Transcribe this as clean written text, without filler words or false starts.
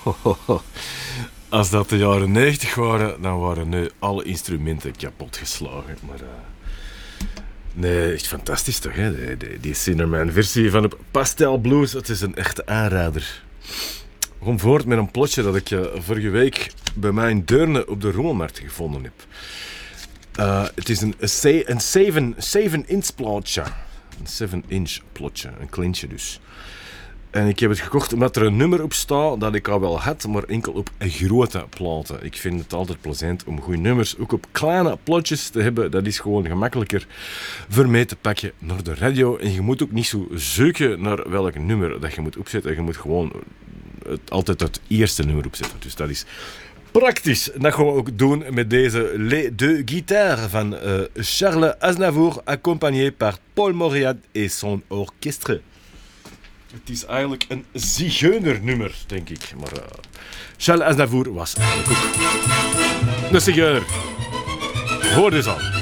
Als dat de jaren 90 waren, dan waren nu alle instrumenten kapotgeslagen. Maar nee, echt fantastisch toch, hè? Die Cinnaman-versie van op Pastel Blues, het is een echte aanrader. Gewoon voort met een plotje dat ik vorige week bij mij in Deurne op de Rommelmarkt gevonden heb. Het is een 7-inch plotje. Een 7-inch plotje, een kleintje dus. En ik heb het gekocht omdat er een nummer op staat dat ik al wel had, maar enkel op grote platen. Ik vind het altijd plezant om goede nummers ook op kleine plotjes te hebben. Dat is gewoon gemakkelijker voor mee te pakken naar de radio. En je moet ook niet zo zoeken naar welk nummer dat je moet opzetten. Je moet gewoon altijd het eerste nummer opzetten. Dus dat is praktisch. Dat gaan we ook doen met deze Les Deux Guitares van Charles Aznavour, accompagné par Paul Mauriat et son orchestre. Het is eigenlijk een zigeunernummer, denk ik. Maar Charles Aznavour was eigenlijk ook een zigeuner. Hoor dus al.